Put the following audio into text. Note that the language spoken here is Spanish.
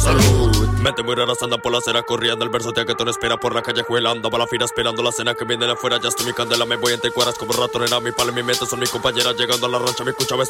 salud. Mente muy raras andan por la acera corriendo. El verso que tú no esperas por la calle juelando. Va la fila esperando la cena que viene de afuera. Ya estoy mi candela, me voy entre cuadras como ratón. Era mi pala en mi mente, son mis compañeras llegando a la rancha. Me escuchaba